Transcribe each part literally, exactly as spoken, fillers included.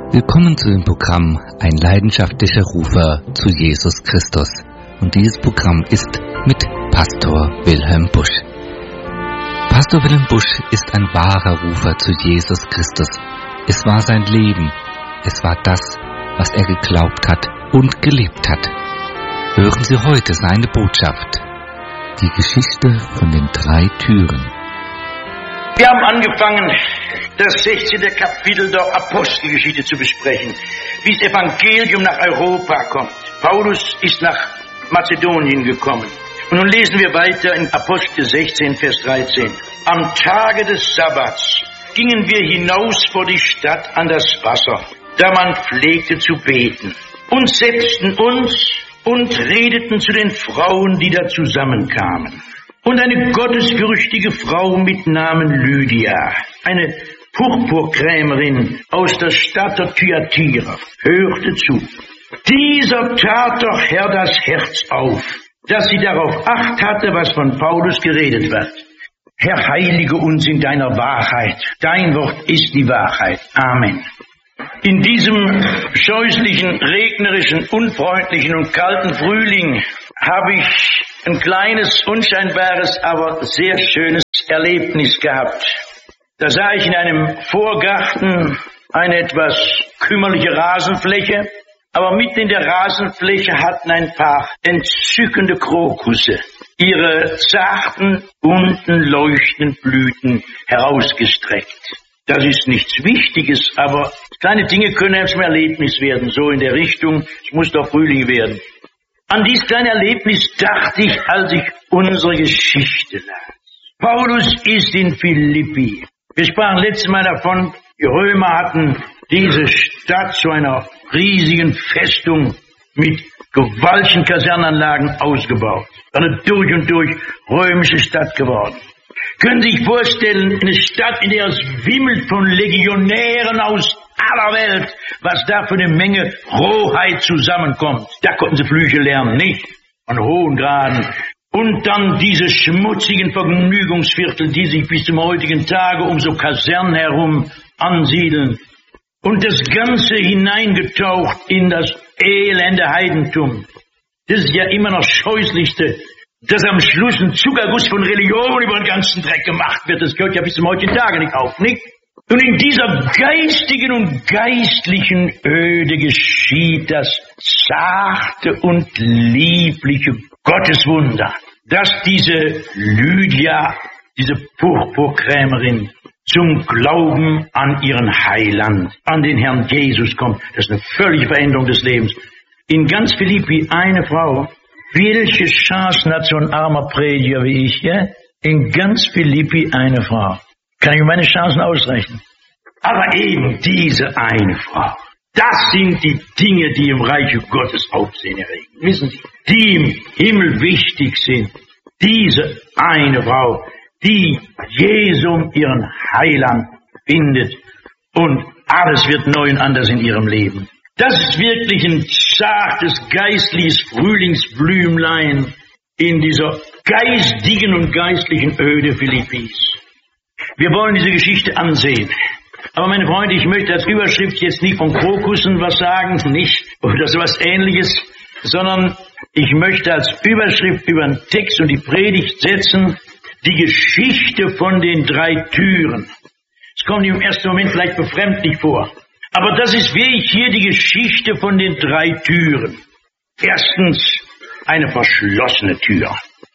Willkommen zu dem Programm Ein leidenschaftlicher Rufer zu Jesus Christus. Und dieses Programm ist mit Pastor Wilhelm Busch. Pastor Wilhelm Busch ist ein wahrer Rufer zu Jesus Christus. Es war sein Leben. Es war das, was er geglaubt hat und gelebt hat. Hören Sie heute seine Botschaft. Die Geschichte von den drei Türen. Wir haben angefangen, das sechzehnte Kapitel der Apostelgeschichte zu besprechen, wie das Evangelium nach Europa kommt. Paulus ist nach Mazedonien gekommen. Und nun lesen wir weiter in Apostel sechzehn, Vers dreizehn. Am Tage des Sabbats gingen wir hinaus vor die Stadt an das Wasser, da man pflegte zu beten, und setzten uns und redeten zu den Frauen, die da zusammenkamen. Und eine gottesfürchtige Frau mit Namen Lydia, eine Purpurkrämerin aus der Stadt der Thyatira, hörte zu. Dieser tat doch Herr das Herz auf, dass sie darauf Acht hatte, was von Paulus geredet wird. Herr, heilige uns in deiner Wahrheit. Dein Wort ist die Wahrheit. Amen. In diesem scheußlichen, regnerischen, unfreundlichen und kalten Frühling habe ich ein kleines, unscheinbares, aber sehr schönes Erlebnis gehabt. Da sah ich in einem Vorgarten eine etwas kümmerliche Rasenfläche, aber mitten in der Rasenfläche hatten ein paar entzückende Krokusse ihre zarten, bunten, leuchtenden Blüten herausgestreckt. Das ist nichts Wichtiges, aber kleine Dinge können einem zum Erlebnis werden, so in der Richtung, es muss doch Frühling werden. An dieses kleine Erlebnis dachte ich, als ich unsere Geschichte las. Paulus ist in Philippi. Wir sprachen letztes Mal davon, die Römer hatten diese Stadt zu einer riesigen Festung mit gewaltigen Kasernenanlagen ausgebaut. Eine durch und durch römische Stadt geworden. Können Sie sich vorstellen, eine Stadt, in der es wimmelt von Legionären aus aller Welt, was da für eine Menge Rohheit zusammenkommt. Da konnten sie Flüche lernen, nicht? An hohen Graden. Und dann diese schmutzigen Vergnügungsviertel, die sich bis zum heutigen Tage um so Kasernen herum ansiedeln. Und das Ganze hineingetaucht in das elende Heidentum. Das ist ja immer noch Scheußlichste, dass am Schluss ein Zuckerguss von Religion über den ganzen Dreck gemacht wird. Das gehört ja bis zum heutigen Tage nicht auf, nicht? Und in dieser geistigen und geistlichen Öde geschieht das sachte und liebliche Gotteswunder, dass diese Lydia, diese Purpurkrämerin, zum Glauben an ihren Heiland, an den Herrn Jesus kommt. Das ist eine völlige Veränderung des Lebens. In ganz Philippi eine Frau, welche Chancen hat so ein armer Prediger wie ich, ja? In ganz Philippi eine Frau. Kann ich meine Chancen ausrechnen? Aber eben diese eine Frau. Das sind die Dinge, die im Reiche Gottes Aufsehen erregen. Wissen Sie, die im Himmel wichtig sind. Diese eine Frau, die Jesum, ihren Heiland, findet. Und alles wird neu und anders in ihrem Leben. Das ist wirklich ein zartes, geistliches Frühlingsblümlein in dieser geistigen und geistlichen Öde Philippis. Wir wollen diese Geschichte ansehen. Aber meine Freunde, ich möchte als Überschrift jetzt nicht von Krokussen was sagen, nicht, oder sowas Ähnliches, sondern ich möchte als Überschrift über den Text und die Predigt setzen, die Geschichte von den drei Türen. Es kommt im ersten Moment vielleicht befremdlich vor. Aber das ist wirklich hier die Geschichte von den drei Türen. Erstens, eine verschlossene Tür.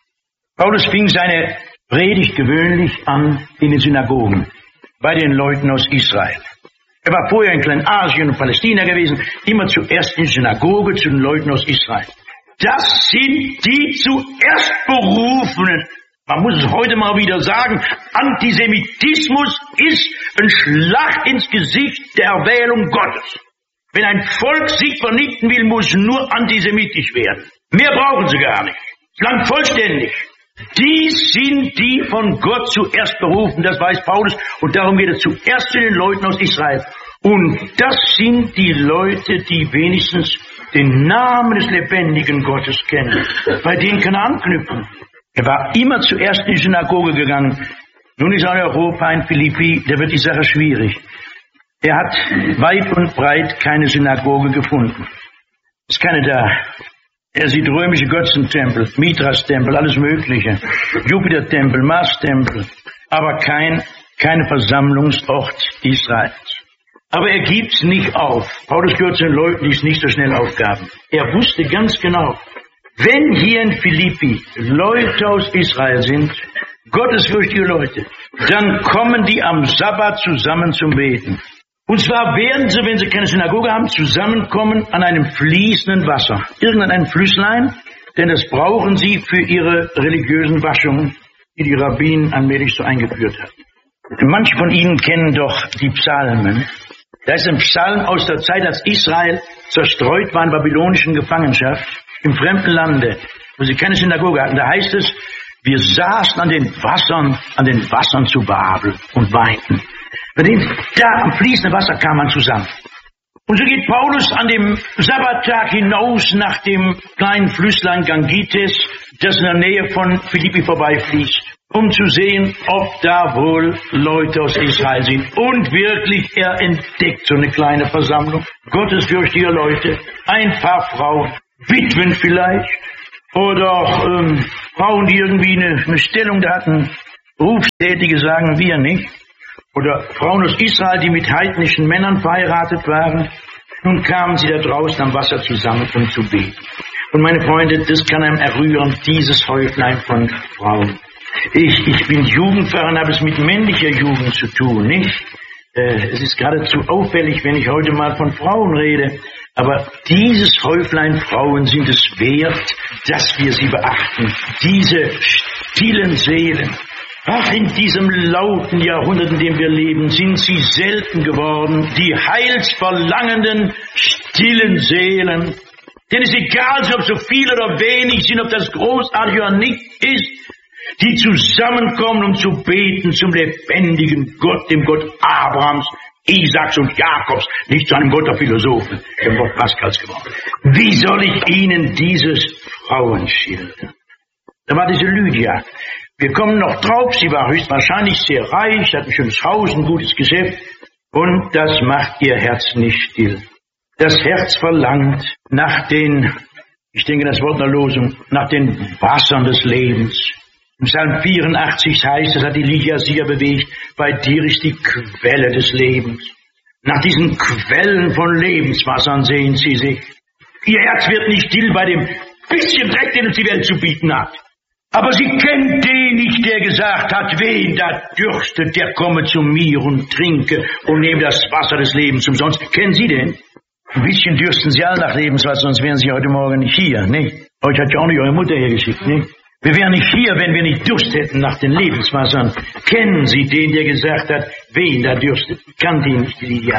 Paulus fing seine Predigt gewöhnlich an in den Synagogen, bei den Leuten aus Israel. Er war vorher in Kleinasien und Palästina gewesen, immer zuerst in der Synagoge zu den Leuten aus Israel. Das sind die zuerst Berufenen. Man muss es heute mal wieder sagen, Antisemitismus ist ein Schlag ins Gesicht der Erwählung Gottes. Wenn ein Volk sich vernichten will, muss nur antisemitisch werden. Mehr brauchen sie gar nicht. Es langt vollständig. Die sind die von Gott zuerst berufen, das weiß Paulus, und darum geht er zuerst zu den Leuten aus Israel. Und das sind die Leute, die wenigstens den Namen des lebendigen Gottes kennen. Bei denen kann er anknüpfen. Er war immer zuerst in die Synagoge gegangen. Nun ist er in Europa, in Philippi, da wird die Sache schwierig. Er hat weit und breit keine Synagoge gefunden. Ist keine da. Er sieht römische Götzentempel, Mithras-Tempel, alles Mögliche, Jupiter-Tempel, Mars-Tempel, aber kein, keine Versammlungsort Israels. Aber er gibt's nicht auf. Paulus gehört zu den Leuten, die es nicht so schnell aufgaben. Er wusste ganz genau, wenn hier in Philippi Leute aus Israel sind, gottesfürchtige Leute, dann kommen die am Sabbat zusammen zum Beten. Und zwar werden sie, wenn sie keine Synagoge haben, zusammenkommen an einem fließenden Wasser. Irgendein Flüsslein, denn das brauchen sie für ihre religiösen Waschungen, die die Rabbinen allmählich so eingeführt haben. Manche von Ihnen kennen doch die Psalmen. Da ist ein Psalm aus der Zeit, als Israel zerstreut war in babylonischen Gefangenschaft, im fremden Lande, wo sie keine Synagoge hatten. Da heißt es, wir saßen an den Wassern, an den Wassern zu Babel und weinten. Da am fließenden Wasser kam man zusammen. Und so geht Paulus an dem Sabbattag hinaus nach dem kleinen Flüsslein Gangites, das in der Nähe von Philippi vorbeifließt, um zu sehen, ob da wohl Leute aus Israel sind. Und wirklich, er entdeckt so eine kleine Versammlung, gottesfürchtige Leute, ein paar Frauen, Witwen vielleicht, oder ähm, Frauen, die irgendwie eine, eine Stellung da hatten, Berufstätige sagen wir nicht. Oder Frauen aus Israel, die mit heidnischen Männern verheiratet waren. Nun kamen sie da draußen am Wasser zusammen, um zu beten. Und meine Freunde, das kann einem errühren, dieses Häuflein von Frauen. Ich, ich bin Jugendpfarrer und habe es mit männlicher Jugend zu tun, nicht? Äh, es ist geradezu auffällig, wenn ich heute mal von Frauen rede. Aber dieses Häuflein Frauen sind es wert, dass wir sie beachten. Diese stillen Seelen. Ach, in diesem lauten Jahrhundert, in dem wir leben, sind sie selten geworden, die heilsverlangenden, stillen Seelen. Denn es ist egal, ob so viel oder wenig sind, ob das großartig oder nicht ist, die zusammenkommen, um zu beten zum lebendigen Gott, dem Gott Abrahams, Isaaks und Jakobs, nicht zu einem Gott der Philosophen, dem Gott Paskals geworden. Wie soll ich Ihnen dieses Frauen schildern? Da war diese Lydia. Wir kommen noch drauf, sie war höchstwahrscheinlich sehr reich, hat ein schönes Haus, ein gutes Geschäft, und das macht ihr Herz nicht still. Das Herz verlangt nach den, ich denke das Wort der Losung, nach den Wassern des Lebens. Im Psalm vierundachtzig heißt, das hat die Lydia sehr bewegt, bei dir ist die Quelle des Lebens. Nach diesen Quellen von Lebenswassern sehen sie sich. Ihr Herz wird nicht still bei dem bisschen Dreck, den uns die Welt zu bieten hat. Aber sie kennt den nicht, der gesagt hat, wen da dürstet, der komme zu mir und trinke und nehme das Wasser des Lebens umsonst. Kennen Sie den? Ein bisschen dürsten Sie alle nach Lebenswasser, sonst wären Sie heute Morgen nicht hier, nicht? Euch hat ja auch nicht eure Mutter hergeschickt, nicht? Wir wären nicht hier, wenn wir nicht Durst hätten nach den Lebenswassern. Kennen Sie den, der gesagt hat, wen da dürstet? Kannte ihn nicht, die Lydia.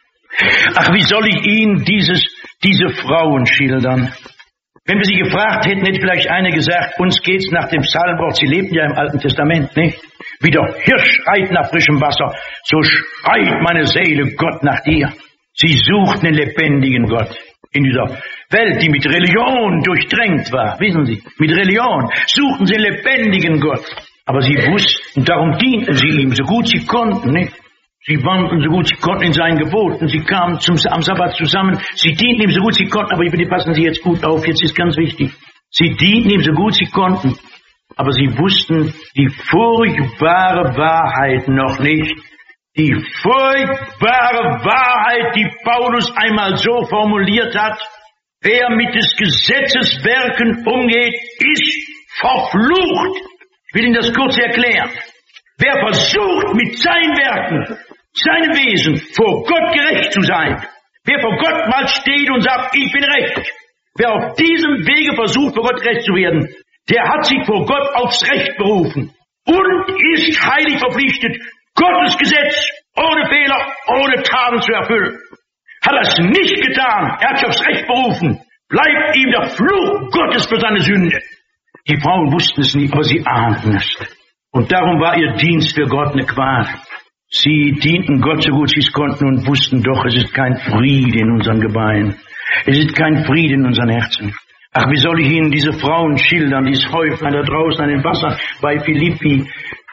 Ach, wie soll ich Ihnen dieses, diese Frauen schildern? Wenn wir sie gefragt hätten, hätte vielleicht eine gesagt, uns geht's nach dem Psalmwort, sie lebten ja im Alten Testament, nicht? Wie der Hirsch schreit nach frischem Wasser, so schreit meine Seele Gott nach dir. Sie suchten den lebendigen Gott in dieser Welt, die mit Religion durchdrängt war, wissen Sie, mit Religion suchten sie den lebendigen Gott. Aber sie wussten, darum dienten sie ihm, so gut sie konnten, nicht? Sie wandelten so gut sie konnten in seinen Geboten. Sie kamen zum, am Sabbat zusammen. Sie dienten ihm so gut sie konnten. Aber bitte passen Sie jetzt gut auf. Jetzt ist ganz wichtig. Sie dienten ihm so gut sie konnten. Aber sie wussten die furchtbare Wahrheit noch nicht. Die furchtbare Wahrheit, die Paulus einmal so formuliert hat. Wer mit des Gesetzes Werken umgeht, ist verflucht. Ich will Ihnen das kurz erklären. Wer versucht, mit seinen Werken, seinem Wesen, vor Gott gerecht zu sein, wer vor Gott mal steht und sagt, ich bin recht, wer auf diesem Wege versucht, vor Gott gerecht zu werden, der hat sich vor Gott aufs Recht berufen und ist heilig verpflichtet, Gottes Gesetz ohne Fehler, ohne Taten zu erfüllen. Hat er es nicht getan, er hat sich aufs Recht berufen, bleibt ihm der Fluch Gottes für seine Sünde. Die Frauen wussten es nicht, aber sie ahnten es. Und darum war ihr Dienst für Gott eine Qual. Sie dienten Gott so gut sie es konnten und wussten doch, es ist kein Friede in unseren Gebeinen. Es ist kein Friede in unseren Herzen. Ach, wie soll ich Ihnen diese Frauen schildern, dieses Häuflein da draußen an dem Wasser bei Philippi?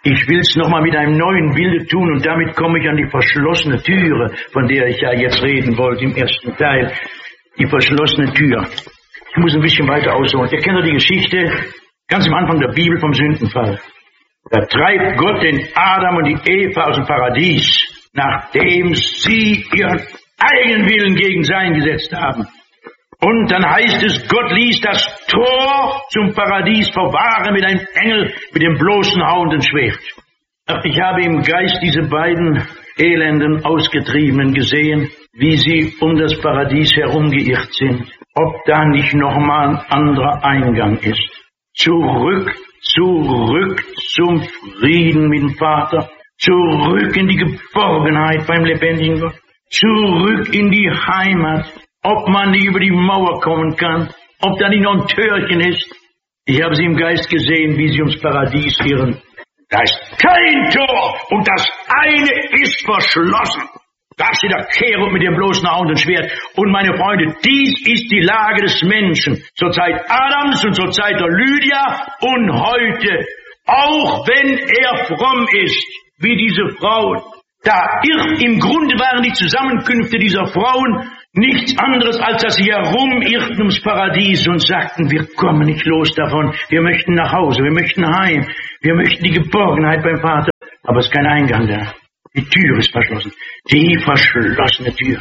Ich will es nochmal mit einem neuen Bilde tun und damit komme ich an die verschlossene Türe, von der ich ja jetzt reden wollte im ersten Teil. Die verschlossene Tür. Ich muss ein bisschen weiter ausholen. Ihr kennt ja die Geschichte ganz am Anfang der Bibel vom Sündenfall. Da treibt Gott den Adam und die Eva aus dem Paradies, nachdem sie ihren eigenen Willen gegen sein gesetzt haben. Und dann heißt es, Gott ließ das Tor zum Paradies verwahren mit einem Engel mit dem bloßen hauenden Schwert. Ach, ich habe im Geist diese beiden elenden Ausgetriebenen gesehen, wie sie um das Paradies herumgeirrt sind. Ob da nicht nochmal ein anderer Eingang ist. Zurück, zurück zum Frieden mit dem Vater. Zurück in die Geborgenheit beim lebendigen Gott. Zurück in die Heimat. Ob man nicht über die Mauer kommen kann, ob da nicht noch ein Türchen ist. Ich habe sie im Geist gesehen, wie sie ums Paradies irren. Da ist kein Tor und das eine ist verschlossen. Da steht der Cherub mit dem bloßen hauenden Schwert. Und meine Freunde, dies ist die Lage des Menschen zur Zeit Adams und zur Zeit der Lydia und heute. Auch wenn er fromm ist, wie diese Frauen. Da irrt, im Grunde waren die Zusammenkünfte dieser Frauen nichts anderes, als dass sie herumirrten ums Paradies und sagten, wir kommen nicht los davon, wir möchten nach Hause, wir möchten heim, wir möchten die Geborgenheit beim Vater. Aber es ist kein Eingang da. Die Tür ist verschlossen. Die verschlossene Tür.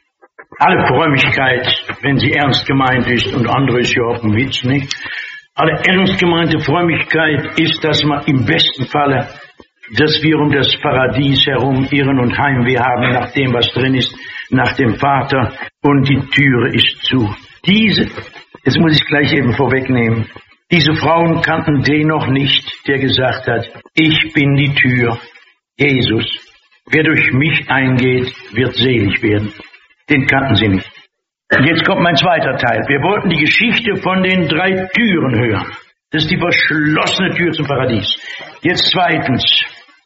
Alle Frömmigkeit, wenn sie ernst gemeint ist, und andere ist ja auch ein Witz, nicht? Alle ernst gemeinte Frömmigkeit ist, dass man im besten Falle, dass wir um das Paradies herum irren und Heimweh haben nach dem, was drin ist, nach dem Vater, und die Türe ist zu. Diese, das muss ich gleich eben vorwegnehmen, diese Frauen kannten den noch nicht, der gesagt hat, ich bin die Tür, Jesus. Wer durch mich eingeht, wird selig werden. Den kannten sie nicht. Jetzt kommt mein zweiter Teil. Wir wollten die Geschichte von den drei Türen hören. Das ist die verschlossene Tür zum Paradies. Jetzt zweitens.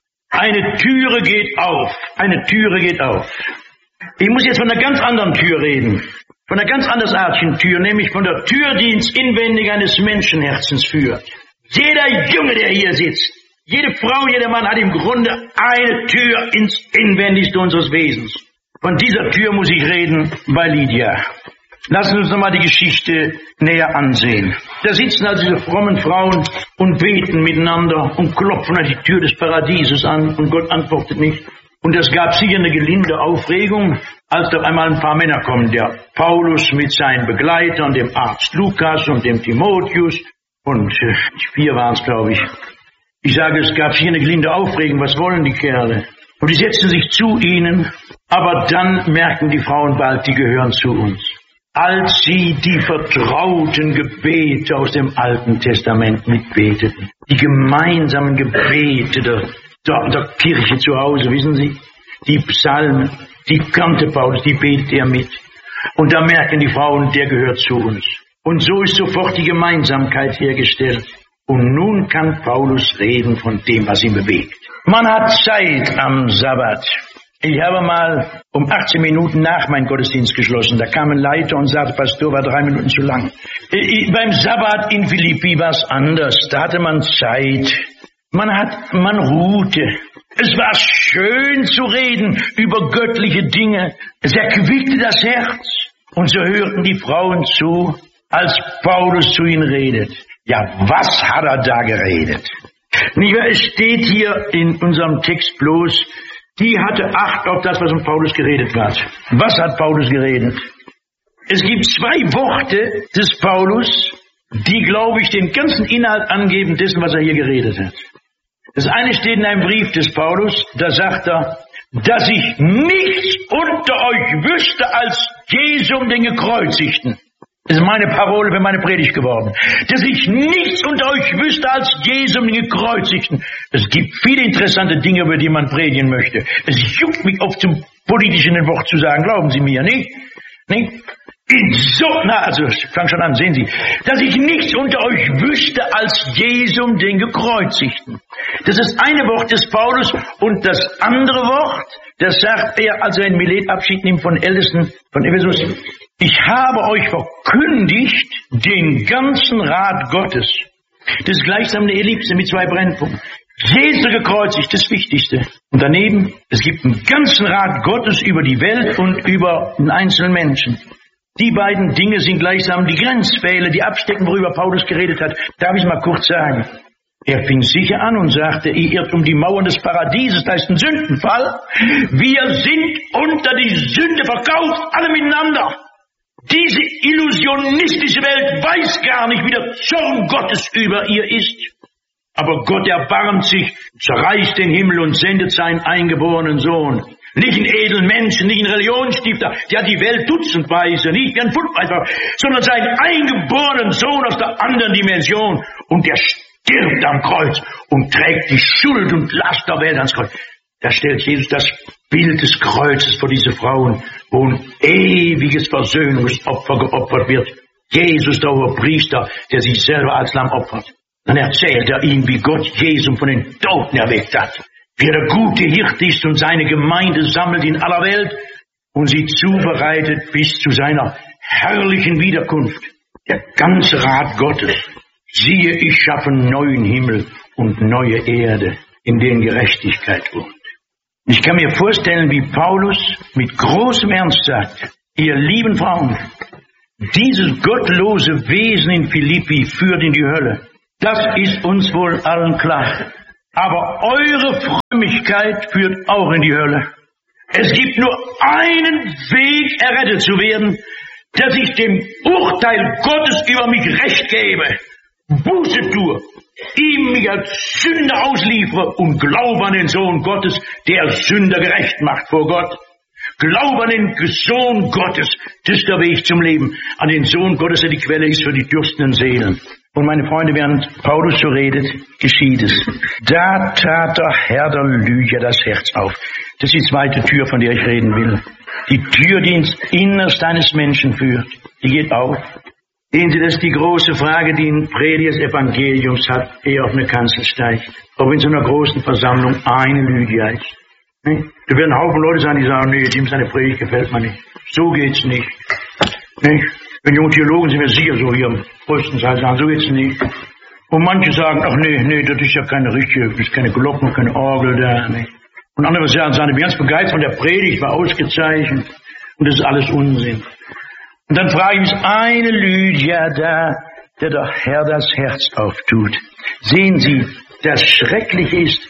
Eine Türe geht auf. Eine Türe geht auf. Ich muss jetzt von einer ganz anderen Tür reden. Von einer ganz andersartigen Tür, nämlich von der Tür, die ins Inwendige eines Menschenherzens führt. Jeder Junge, der hier sitzt, jede Frau, jeder Mann hat im Grunde eine Tür ins Inwendigste unseres Wesens. Von dieser Tür muss ich reden bei Lydia. Lassen Sie uns nochmal die Geschichte näher ansehen. Da sitzen also diese frommen Frauen und beten miteinander und klopfen an die Tür des Paradieses an und Gott antwortet nicht. Und es gab sicher eine gelinde Aufregung, als da einmal ein paar Männer kommen. Der Paulus mit seinen Begleitern, dem Arzt Lukas und dem Timotheus und äh, vier waren es, glaube ich. Ich sage, es gab hier eine gelinde Aufregung. Was wollen die Kerle? Und die setzten sich zu ihnen, aber dann merken die Frauen bald, die gehören zu uns. Als sie die vertrauten Gebete aus dem Alten Testament mitbeteten, die gemeinsamen Gebete der, der, der Kirche zu Hause, wissen Sie, die Psalmen, die kannte Paulus, die betet er mit. Und da merken die Frauen, der gehört zu uns. Und so ist sofort die Gemeinsamkeit hergestellt. Und nun kann Paulus reden von dem, was ihn bewegt. Man hat Zeit am Sabbat. Ich habe mal um achtzehn Minuten nach meinen Gottesdienst geschlossen. Da kam ein Leiter und sagte, Pastor, war drei Minuten zu lang. Ich, beim Sabbat in Philippi war es anders. Da hatte man Zeit. Man hat, man ruhte. Es war schön zu reden über göttliche Dinge. Es erquickte das Herz. Und so hörten die Frauen zu, als Paulus zu ihnen redet. Ja, was hat er da geredet? Es steht hier in unserem Text bloß, die hatte Acht auf das, was um Paulus geredet wird. Was hat Paulus geredet? Es gibt zwei Worte des Paulus, die, glaube ich, den ganzen Inhalt angeben dessen, was er hier geredet hat. Das eine steht in einem Brief des Paulus, da sagt er, dass ich nichts unter euch wüsste als Jesum den Gekreuzigten. Das ist meine Parole für meine Predigt geworden. Dass ich nichts unter euch wüsste als Jesum den Gekreuzigten. Es gibt viele interessante Dinge, über die man predigen möchte. Es juckt mich oft zum politischen Wort zu sagen, glauben Sie mir, nicht? Nicht? In so, na, also, ich fange schon an, sehen Sie, dass ich nichts unter euch wüsste als Jesum den Gekreuzigten. Das ist eine Wort des Paulus und das andere Wort, das sagt er, als er in Milet Abschied nimmt von Ältesten von Ephesus. Ich habe euch verkündigt den ganzen Rat Gottes. Das ist gleichsam eine Ellipse mit zwei Brennpunkten. Jesus gekreuzigt, das Wichtigste. Und daneben, es gibt einen ganzen Rat Gottes über die Welt und über den einzelnen Menschen. Die beiden Dinge sind gleichsam die Grenzpfähle, die abstecken, worüber Paulus geredet hat. Darf ich es mal kurz sagen? Er fing sicher an und sagte, ihr irrt um die Mauern des Paradieses, da ist ein Sündenfall. Wir sind unter die Sünde verkauft, alle miteinander. Diese illusionistische Welt weiß gar nicht, wie der Zorn Gottes über ihr ist. Aber Gott erbarmt sich, zerreißt den Himmel und sendet seinen eingeborenen Sohn. Nicht einen edlen Menschen, nicht einen Religionsstifter, der die Welt dutzendweise, nicht wie ein Footballspieler, sondern seinen eingeborenen Sohn aus der anderen Dimension. Und der stirbt am Kreuz und trägt die Schuld und Last der Welt ans Kreuz. Da stellt Jesus das Bild des Kreuzes vor diese Frauen, wo ein ewiges Versöhnungsopfer geopfert wird. Jesus, der Hohepriester, der sich selber als Lamm opfert. Dann erzählt er ihnen, wie Gott Jesus von den Toten erweckt hat. Wie er der gute Hirte ist und seine Gemeinde sammelt in aller Welt und sie zubereitet bis zu seiner herrlichen Wiederkunft. Der ganze Rat Gottes. Siehe, ich schaffe neuen Himmel und neue Erde, in denen Gerechtigkeit wohnt. Ich kann mir vorstellen, wie Paulus mit großem Ernst sagt, ihr lieben Frauen, dieses gottlose Wesen in Philippi führt in die Hölle. Das ist uns wohl allen klar. Aber eure Frömmigkeit führt auch in die Hölle. Es gibt nur einen Weg, errettet zu werden, dass ich dem Urteil Gottes über mich Recht gebe, Buße tue, ihm mich als Sünder ausliefere und glaube an den Sohn Gottes, der Sünder gerecht macht vor Gott. Glaube an den Sohn Gottes, das ist der Weg zum Leben. An den Sohn Gottes, der die Quelle ist für die dürstenden Seelen. Und meine Freunde, während Paulus so redet, geschieht es. Da tat der Herr der Lydia das Herz auf. Das ist die zweite Tür, von der ich reden will. Die Tür, die ins Innerste eines Menschen führt, die geht auf. Sehen Sie, das ist die große Frage, die ein Prediger des Evangeliums hat, ehe er auf eine Kanzel steigt. Ob in so einer großen Versammlung eine Lydia ist. Da werden ein Haufen Leute sein, die sagen, nee, dem seine Predigt gefällt mir nicht. So geht's nicht. Nicht? Wenn junge Theologen sind wir sicher so hier am größtenteils sagen, so geht's nicht. Und manche sagen, ach nee, nee, das ist ja keine richtige, das ist keine Glocken, keine Orgel da. Nicht? Und andere sagen, ich bin ganz begeistert von der Predigt, war ausgezeichnet. Und das ist alles Unsinn. Und dann frage ich mich, eine Lydia da, der der Herr das Herz auftut. Sehen Sie, das Schreckliche ist,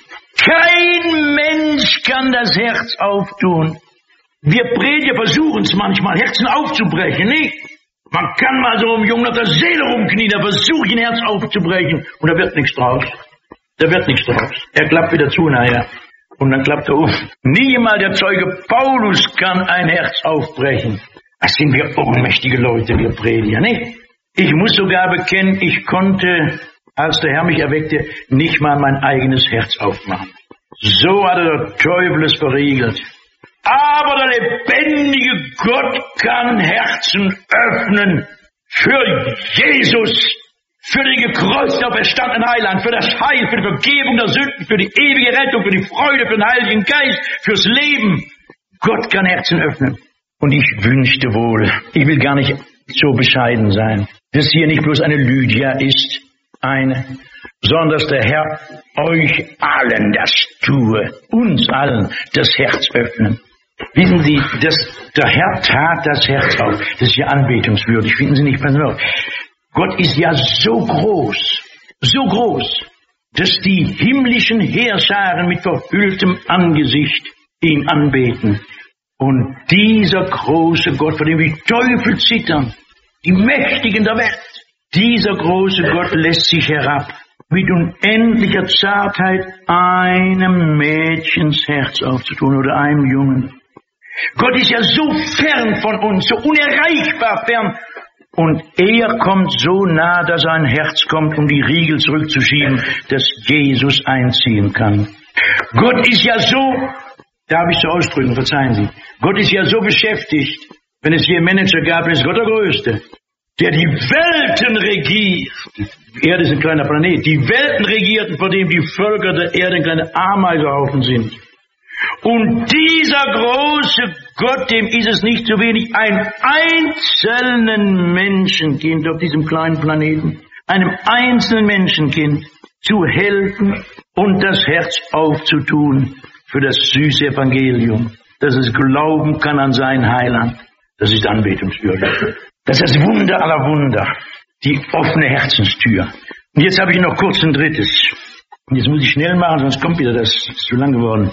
kein Mensch kann das Herz auftun. Wir Prediger versuchen es manchmal, Herzen aufzubrechen, nicht? Man kann mal so einem Jungen auf der Seele rumknien, der versucht, ein Herz aufzubrechen. Und da wird nichts draus. Da wird nichts draus. Er klappt wieder zu nachher. Und dann klappt er um. Nie mal der Zeuge Paulus kann ein Herz aufbrechen. Das sind wir ohnmächtige Leute, wir Prediger, nicht? Ich muss sogar bekennen, ich konnte, als der Herr mich erweckte, nicht mal mein eigenes Herz aufmachen. So hatte der Teufel es verriegelt. Aber der lebendige Gott kann Herzen öffnen für Jesus, für den gekreuzten, auferstandenen Heiland, für das Heil, für die Vergebung der Sünden, für die ewige Rettung, für die Freude, für den Heiligen Geist, fürs Leben. Gott kann Herzen öffnen. Und ich wünschte wohl, ich will gar nicht so bescheiden sein, dass hier nicht bloß eine Lydia ist, eine, sondern dass der Herr euch allen das tue, uns allen das Herz öffnen. Wissen Sie, dass der Herr tat das Herz auf. Das ist ja anbetungswürdig, finden Sie nicht? Passen Sie auf. Gott ist ja so groß, so groß, dass die himmlischen Heerscharen mit verhülltem Angesicht ihn anbeten. Und dieser große Gott, vor dem die Teufel zittern, die Mächtigen der Welt, dieser große Gott lässt sich herab, mit unendlicher Zartheit einem Mädchens Herz aufzutun oder einem Jungen. Gott ist ja so fern von uns, so unerreichbar fern. Und er kommt so nah, dass ein Herz kommt, um die Riegel zurückzuschieben, dass Jesus einziehen kann. Gott ist ja so, darf ich so ausdrücken, verzeihen Sie, Gott ist ja so beschäftigt, wenn es hier einen Manager gab, dann ist Gott der Größte, der die Welten regiert. Die Erde ist ein kleiner Planet. Die Welten regierten, vor dem die Völker der Erde ein kleiner Ameisehaufen sind. Und dieser große Gott, dem ist es nicht so wenig, ein einzelnen Menschenkind auf diesem kleinen Planeten, einem einzelnen Menschenkind, zu helfen und das Herz aufzutun für das süße Evangelium, dass es glauben kann an seinen Heiland. Das ist anbetungswürdig. Das ist das Wunder aller Wunder, die offene Herzenstür. Und jetzt habe ich noch kurz ein drittes. Und jetzt muss ich schnell machen, sonst kommt wieder, das ist zu lang geworden.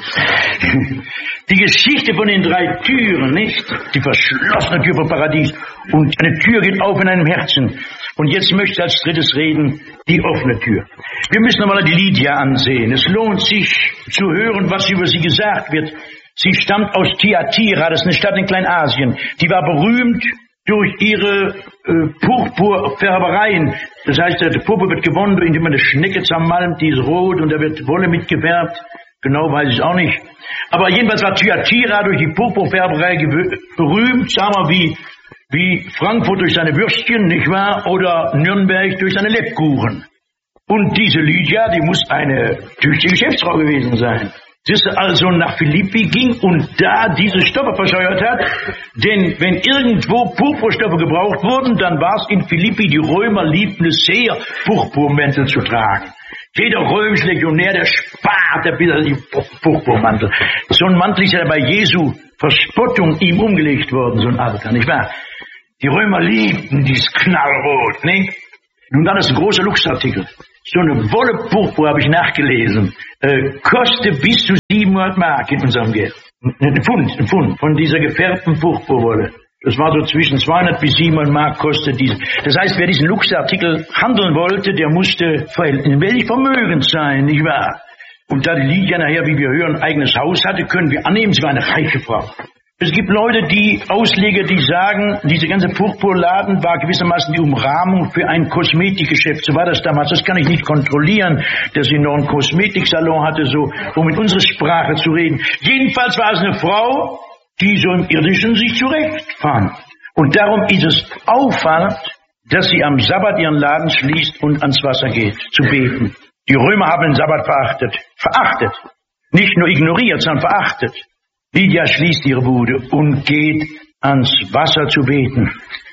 Die Geschichte von den drei Türen, nicht? Die verschlossene Tür vom Paradies. Und eine Tür geht auf in einem Herzen. Und jetzt möchte ich als drittes reden, die offene Tür. Wir müssen nochmal die Lydia ansehen. Es lohnt sich zu hören, was über sie gesagt wird. Sie stammt aus Thyatira, das ist eine Stadt in Kleinasien. Die war berühmt durch ihre äh, Purpurfärbereien. Das heißt, der Purpur wird gewonnen, indem man eine Schnecke zermalmt, die ist rot und da wird Wolle mitgefärbt. Genau weiß ich es auch nicht. Aber jedenfalls war Thyatira durch die Purpurfärberei berühmt, sagen wir wie, wie Frankfurt durch seine Würstchen, nicht wahr? Oder Nürnberg durch seine Lebkuchen. Und diese Lydia, die muss eine tüchtige Geschäftsfrau gewesen sein. Dass sie also nach Philippi ging und da diese Stoffe verscheuert hat. Denn wenn irgendwo Purpurstoffe gebraucht wurden, dann war es in Philippi, die Römer liebten es sehr, Purpurmäntel zu tragen. Jeder römische Legionär, der spart ein bisschen die Purpurmantel. So ein Mantel ist ja bei Jesu Verspottung ihm umgelegt worden, so ein alter, nicht wahr? Die Römer liebten dieses Knallrot, nicht? Nun dann ist ein großer Luxusartikel. So eine Wolle Purpur, habe ich nachgelesen, äh, kostet bis zu siebenhundert Mark in unserem Geld. Ein Pfund, ein Pfund von dieser gefärbten Purpurwolle. Das war so zwischen zweihundert bis siebenhundert Mark kostet diese. Das heißt, wer diesen Luxusartikel handeln wollte, der musste verhältnismäßig vermögend sein, nicht wahr? Und da die Lydia nachher, wie wir hören, ein eigenes Haus hatte, können wir annehmen, sie war eine reiche Frau. Es gibt Leute, die Ausleger, die sagen, diese ganze Purpurladen war gewissermaßen die Umrahmung für ein Kosmetikgeschäft. So war das damals. Das kann ich nicht kontrollieren, dass sie noch einen Kosmetiksalon hatte, so, um in unsere Sprache zu reden. Jedenfalls war es eine Frau, die so im Irdischen sich zurechtfand. Und darum ist es auffallend, dass sie am Sabbat ihren Laden schließt und ans Wasser geht, zu beten. Die Römer haben den Sabbat verachtet. Verachtet. Nicht nur ignoriert, sondern verachtet. Lydia schließt ihre Bude und geht ans Wasser zu beten.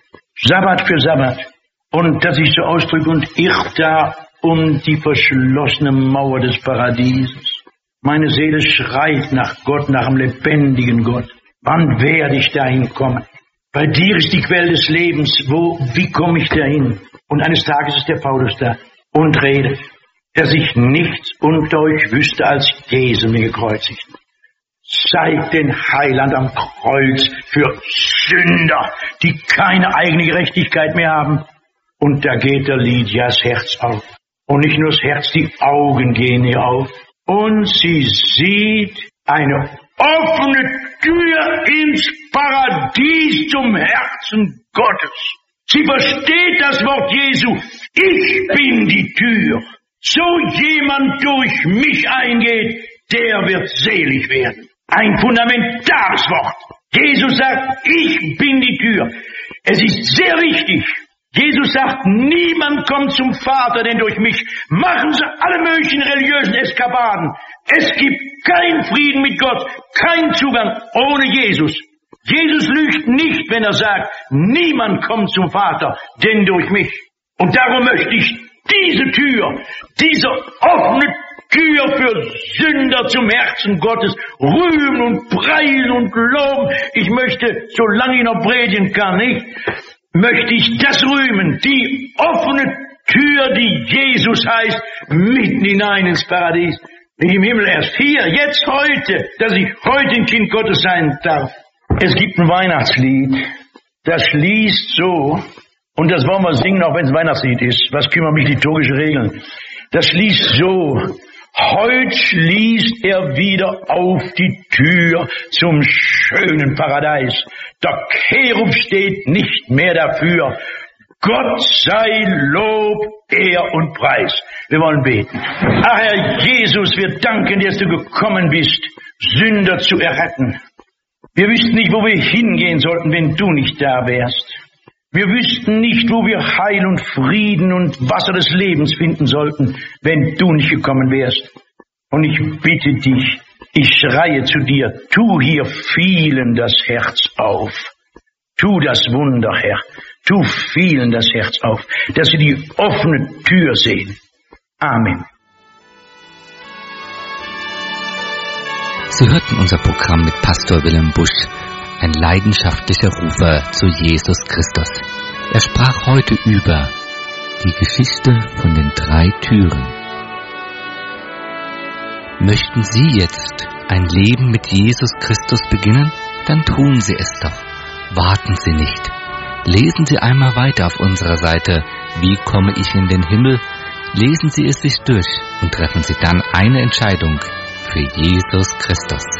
Sabbat für Sabbat. Und dass ich so ausdrücke und irrt da um die verschlossene Mauer des Paradieses. Meine Seele schreit nach Gott, nach dem lebendigen Gott. Wann werde ich dahin kommen? Bei dir ist die Quelle des Lebens. Wo, wie komme ich dahin? Und eines Tages ist der Paulus da und redet, dass ich nichts unter euch wüsste als Jesus mir gekreuzigt. Seid den Heiland am Kreuz für Sünder, die keine eigene Gerechtigkeit mehr haben. Und da geht der Lydias Herz auf. Und nicht nur das Herz, die Augen gehen ihr auf. Und sie sieht eine offene Tür ins Paradies zum Herzen Gottes. Sie versteht das Wort Jesu. Ich bin die Tür. So jemand durch mich eingeht, der wird selig werden. Ein fundamentales Wort. Jesus sagt, ich bin die Tür. Es ist sehr wichtig. Jesus sagt, niemand kommt zum Vater, denn durch mich machen sie alle möglichen religiösen Eskapaden. Es gibt keinen Frieden mit Gott, keinen Zugang ohne Jesus. Jesus lügt nicht, wenn er sagt, niemand kommt zum Vater, denn durch mich. Und darum möchte ich diese Tür, diese offene Tür für Sünder zum Herzen Gottes rühmen und preisen und loben. Ich möchte, solange ich noch predigen kann, nicht, möchte ich das rühmen, die offene Tür, die Jesus heißt, mitten hinein ins Paradies. Nicht im Himmel erst, hier, jetzt, heute, dass ich heute ein Kind Gottes sein darf. Es gibt ein Weihnachtslied, das schließt so, und das wollen wir singen, auch wenn es ein Weihnachtslied ist. Was kümmern mich liturgische Regeln? Das schließt so. Heut schließt er wieder auf die Tür zum schönen Paradies. Der Cherub steht nicht mehr dafür. Gott sei Lob, Ehr und Preis. Wir wollen beten. Ach Herr Jesus, wir danken dir, dass du gekommen bist, Sünder zu erretten. Wir wüssten nicht, wo wir hingehen sollten, wenn du nicht da wärst. Wir wüssten nicht, wo wir Heil und Frieden und Wasser des Lebens finden sollten, wenn du nicht gekommen wärst. Und ich bitte dich, ich schreie zu dir, tu hier vielen das Herz auf. Tu das Wunder, Herr. Tu vielen das Herz auf, dass sie die offene Tür sehen. Amen. Sie hörten unser Programm mit Pastor Wilhelm Busch, ein leidenschaftlicher Rufer zu Jesus Christus. Er sprach heute über die Geschichte von den drei Türen. Möchten Sie jetzt ein Leben mit Jesus Christus beginnen? Dann tun Sie es doch. Warten Sie nicht. Lesen Sie einmal weiter auf unserer Seite Wie komme ich in den Himmel? Lesen Sie es sich durch und treffen Sie dann eine Entscheidung für Jesus Christus.